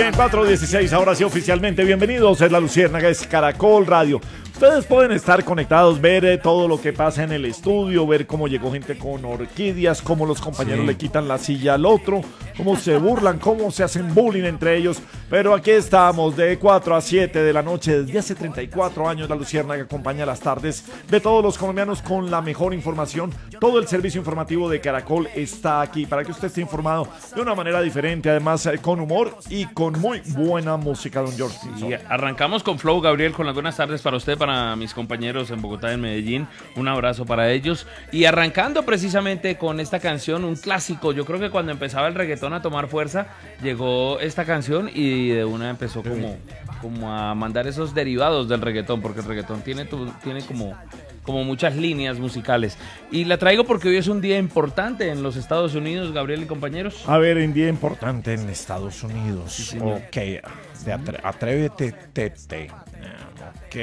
bien, 4:16, ahora sí oficialmente. Bienvenidos, es La Luciérnaga, es Caracol Radio. Ustedes pueden estar conectados, ver todo lo que pasa en el estudio, ver cómo llegó gente con orquídeas, cómo los compañeros le quitan la silla al otro, cómo se burlan, cómo se hacen bullying entre ellos. Pero aquí estamos de 4 a 7 de la noche, desde hace 34 años La Luciérnaga acompaña las tardes de todos los colombianos con la mejor información. Todo el servicio informativo de Caracol está aquí para que usted esté informado de una manera diferente, además con humor y con muy buena música, don George. Y arrancamos con Flow, Gabriel, con las buenas tardes para usted, para mis compañeros en Bogotá y en Medellín. Un abrazo para ellos. Y arrancando precisamente con esta canción, un clásico. Yo creo que cuando empezaba el reggaetón a tomar fuerza, llegó esta canción y de una empezó como a mandar esos derivados del reggaetón, porque el reggaetón tiene como muchas líneas musicales. Y la traigo porque hoy es un día importante en los Estados Unidos, Gabriel y compañeros. A ver, un día importante en Estados Unidos. Sí, Ok, atrévete, tete. Ok.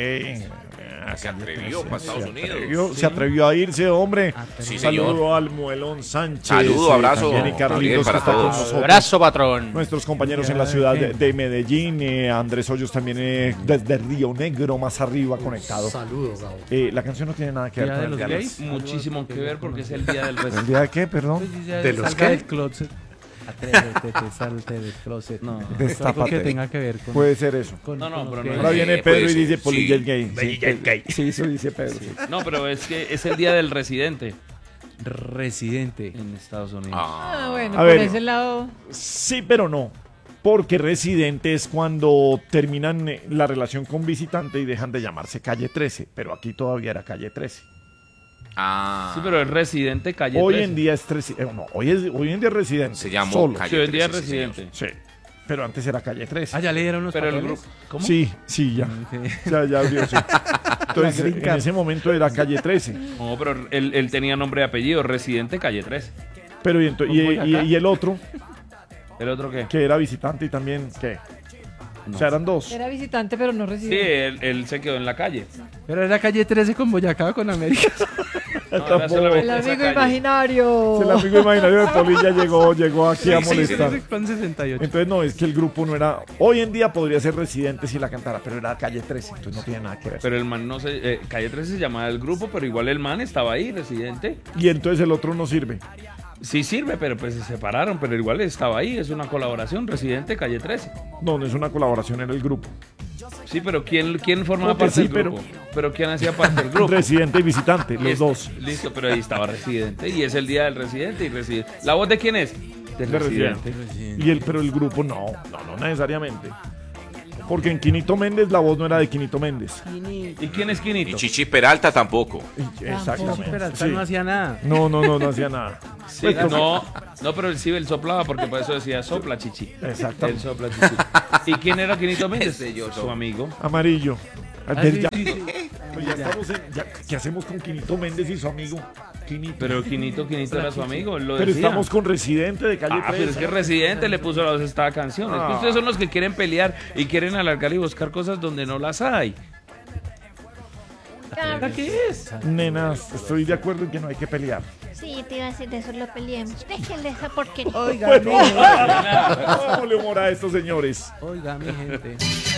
Se atrevió para Estados Unidos. Se atrevió a irse, hombre. Sí, Saludo señor. al Muelón Sánchez. Saludo, abrazo. También, y Carlitos, para que está con todos. nosotros. Abrazo, patrón. Nuestros compañeros en la ciudad de Medellín. Andrés Hoyos también desde Río Negro, más arriba, conectado. Saludos, Gabo. La canción no tiene nada que ver con el día de los... Muchísimo que ver porque es el día del ¿El resto. día de qué, perdón? ¿De los Salga qué? del closet. Atrévete, salte del closet. No. Algo Destápate. que tenga que ver con... Puede ser eso. con- No, con pero los no gays. Ahora viene puede Pedro y ser, dice sí. Polillel gay. Polillel gay. Sí, eso dice Pedro. Sí. No, pero es que es el día del residente Residente. en Estados Unidos. Ah, bueno, A por ver. ese lado. Sí, pero no. Porque residente es cuando terminan la relación con visitante y dejan de llamarse calle 13. Pero aquí todavía era calle 13. Ah, Sí, pero es residente calle Hoy 13. en día es 13. No, hoy en día es residente. se llamó Solo. calle Sí, hoy en día es 13, sí, señor. residente. Sí. Pero antes era calle 13. Ah, ya le dieron los Pero el papeles. grupo... ¿Cómo? Sí, ya. Ya abrió, sí. Entonces, green en card. ese momento era calle 13. No, pero él tenía nombre y apellido, residente calle 13. Pero y el otro, ¿El otro qué? que era visitante y también, ¿qué? O sea, eran dos. Era visitante, pero no Sí, residente. él se quedó en la calle. Pero era calle 13 con Boyacá con América. No, era Tampoco. solamente El esa amigo calle. imaginario. El amigo imaginario de Polilla llegó aquí a Sí, sí, molestar. Con 68. Entonces no, es que el grupo no era... Hoy en día podría ser residente si la cantara, pero era calle 13, entonces no tiene nada que ver. Pero el man no se... calle 13 se llamaba el grupo, pero igual el man estaba ahí, residente. Y entonces el otro no sirve. Sí sirve, pero pues se separaron, pero igual estaba ahí, es una colaboración, residente calle 13. No es una colaboración en el grupo. Sí, pero ¿quién formaba Porque parte sí, del grupo? Pero ¿quién hacía parte del grupo? Residente y visitante, Y los dos. Listo, pero ahí estaba residente y es el día del residente y residente. ¿La voz de quién es? Del De residente. Pero el grupo no necesariamente. Porque en Quinito Méndez la voz no era de Quinito Méndez. ¿Y quién es Y Quinito? Chichi Peralta tampoco. Exactamente. Peralta sí. no hacía nada. No hacía nada. Sí, no, pero él soplaba porque por eso decía sopla chichi. Exacto. Él sopla chichi. ¿Y quién era Quinito Méndez? Ese yo Su soy. amigo. Amarillo. sí, Ya- sí, pues ya estamos ¿qué hacemos con Quinito Méndez y su amigo? Quinito. Pero Quinito era su amigo, él lo Pero decía. estamos con Residente de calle 13. Pero es que Residente le puso la voz a esta canción. Es que ustedes son los que quieren pelear y quieren alargar y buscar cosas donde no las hay. Claro. ¿Qué es? Nenas, estoy de acuerdo en que no hay que pelear. Sí, te iba a decir de eso, lo peleemos. Déjenle esa porquería. Oiga, Bueno, mi gente. hagámosle humor a estos señores. Oiga, mi gente.